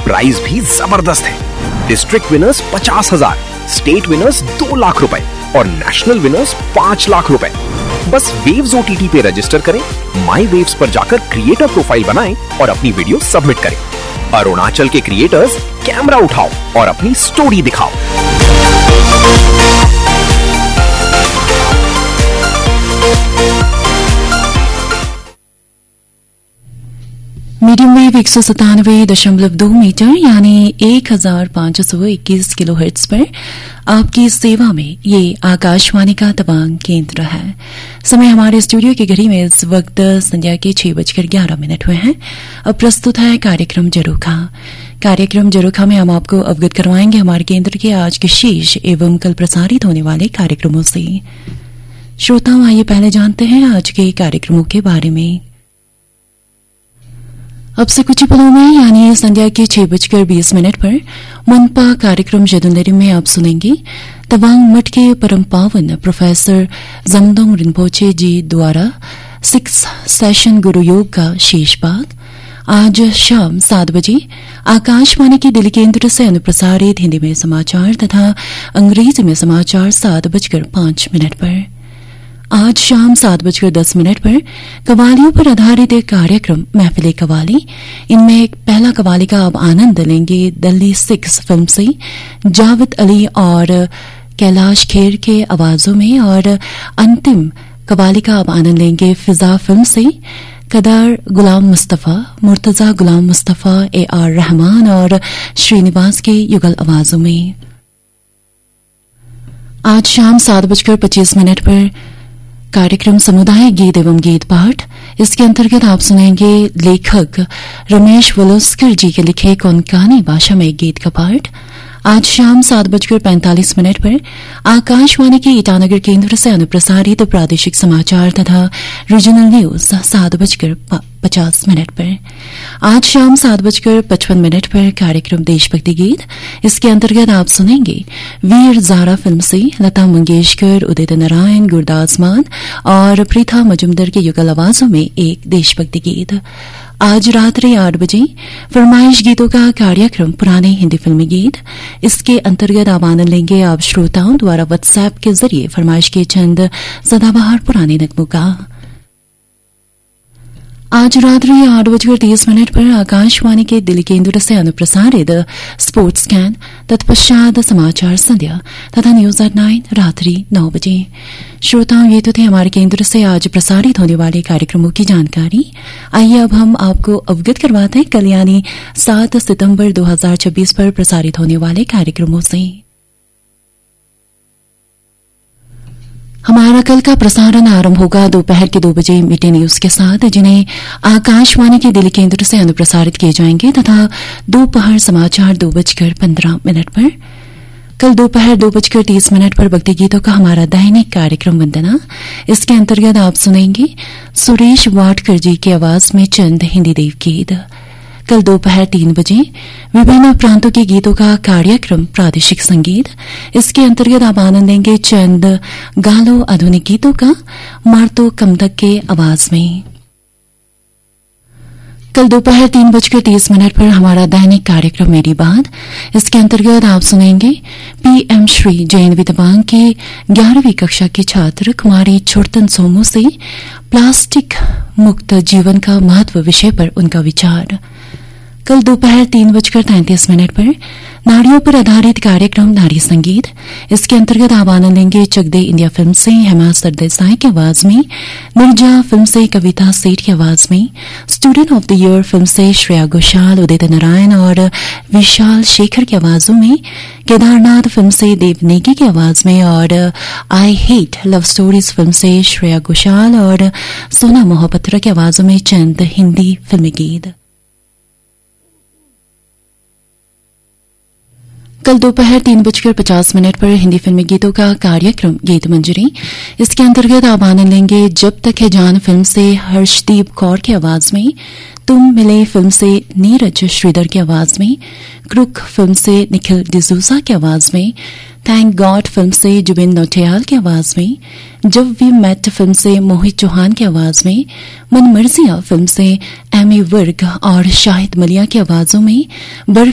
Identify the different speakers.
Speaker 1: Price भी जबरदस्त है। District winners 50,000, estate winners 2 lakh रुपए और नेशनल विनर्स 5 लाख रुपए। बस वेव्स OTT पे रजिस्टर करें, माई वेव्स पर जाकर क्रिएटर प्रोफाइल बनाएं और अपनी वीडियो सबमिट करें। अरुणाचल के क्रिएटर्स, कैमरा उठाओ और अपनी स्टोरी दिखाओ।
Speaker 2: मीडियम वेव 197.2 मीटर यानी 1521 किलोहर्ट्ज पर आपकी सेवा में ये आकाशवाणी का तवांग केंद्र है। समय हमारे स्टूडियो की घड़ी में इस वक्त संध्या के 6:11 हुए हैं। अब प्रस्तुत है कार्यक्रम जरोखा। कार्यक्रम जरोखा में हम आपको अवगत करवाएंगे हमारे केंद्र के आज के शेष एवं कल प्रसारित होने वाले कार्यक्रमों से। श्रोताओं, आइए पहले जानते हैं आज के कार्यक्रमों के बारे में। अब से कुछ ही पलों में यानी संध्या के 6:20 पर मनपा कार्यक्रम जदुंदरी में आप सुनेंगे तवांग मठ के परम पावन प्रोफेसर जमदोंग रिम्पोचे जी द्वारा 6 सेशन गुरु योग का शेष भाग। आज शाम 7 बजे आकाशवाणी के दिल्ली केंद्र से अनुप्रसारित हिंदी में समाचार तथा अंग्रेजी में समाचार 7:05 पर। आज शाम 7:10 पर कवालियों पर आधारित एक कार्यक्रम महफिले कवाली। इनमें पहला कवाली का आप आनंद लेंगे दिल्ली 6 फिल्म से जावेद अली और कैलाश खेर के आवाजों में, और अंतिम कवाली का आप आनंद लेंगे फिजा फिल्म से कदर गुलाम मुस्तफा, मुर्तजा गुलाम मुस्तफा, AR रहमान और श्रीनिवास के युगल आवाजों में। आज शाम 7:25 पर कार्यक्रम समुदाय गीत एवं गीत पाठ। इसके अंतर्गत आप सुनेंगे लेखक रमेश वलोस्कर जी के लिखे कोंकणी भाषा में गीत का पाठ। आज शाम 7:45 पर आकाशवाणी के ईटानगर केंद्र से अनुप्रसारित प्रादेशिक समाचार तथा रीजनल न्यूज 7:50 पर। आज शाम 7:55 पर कार्यक्रम देशभक्ति गीत। इसके अंतर्गत आप सुनेंगे वीर ज़ारा फिल्म से लता मंगेशकर, उदित नारायण, गुरदास मान और प्रीथा मजुमदार के युगल आवाजों में एक देशभक्ति गीत। आज रात्रि 8 बजे फरमाइश गीतों का कार्यक्रम पुराने हिंदी फिल्मी गीत। इसके अंतर्गत आप आनंद लेंगे आप श्रोताओं द्वारा व्हाट्सएप के जरिए फरमाइश के चंद सदाबहार पुराने नगमों का। आज रात्रि 8:30 पर आकाशवाणी के दिल्ली केंद्र से अनुप्रसारित स्पोर्ट्स स्कैन, तत्पश्चात समाचार संध्या तथा न्यूज एट 9 रात्रि 9 बजे। श्रोताओं, ये तो थे हमारे केंद्र से आज प्रसारित होने वाले कार्यक्रमों की जानकारी। आइए अब हम आपको अवगत करवाते हैं कल यानी 7 सितंबर 2026 पर प्रसारित होने वाले कार्यक्रमों से। हमारा कल का प्रसारण आरंभ होगा दोपहर के 2 बजे मिड न्यूज के साथ, जिन्हें आकाशवाणी के दिल्ली केंद्र से अनुप्रसारित किए जाएंगे, तथा दोपहर समाचार 2:15 पर। कल दोपहर 2:30 पर भक्ति गीतों का हमारा दैनिक कार्यक्रम वंदना। इसके अंतर्गत आप सुनेंगे सुरेश वाडकर जी की आवाज में चंद हिंदी देव गीत। कल दोपहर 3 बजे विभिन्न प्रांतों के गीतों का कार्यक्रम प्रादेशिक संगीत। इसके अंतर्गत आप आनंद लेंगे चंद गालो आधुनिक गीतों का मार्तो कमदक के आवाज में। कल दोपहर 3:30 पर हमारा दैनिक कार्यक्रम मेरी बात। इसके अंतर्गत आप सुनेंगे PM श्री जैन विद्वान के 11वीं कक्षा की छात्र कुमारी छोटन सोमो से प्लास्टिक मुक्त जीवन का महत्व विषय पर उनका विचार। कल दोपहर 3:33 पर नारियों पर आधारित कार्यक्रम नारी संगीत। इसके अंतर्गत आप आनंद लेंगे चक दे इंडिया फिल्म से हेमा सरदेसाई की आवाज में, निर्जा फिल्म से कविता सेठ की आवाज में, student of the year film से श्रेया घोषाल, उदित नारायण और विशाल शेखर की आवाजों में, केदारनाथ फिल्म से देव नेगी की आवाज में, और I hate love stories film से श्रेया घोषाल और सोना मोहपत्रा की आवाजों में चंद हिंदी फिल्मी गीत। कल दोपहर 3:50 पर हिंदी फिल्मी गीतों का कार्यक्रम गीत मंजरी। इसके अंतर्गत आप आनंद लेंगे जब तक है जान फिल्म से हर्षदीप कौर की आवाज में, तुम मिले फिल्म से नीरज श्रीधर की आवाज में, क्रुक फिल्म से निखिल डिसूजा की आवाज में, थैंक गॉड फिल्म से जुबिन नौटियाल की आवाज में, जब वी मेट फिल्म से मोहित चौहान की आवाज में, मन मर्जिया फिल्म से एमी वर्ग और शाहिद मलिया की आवाजों में, बर्फ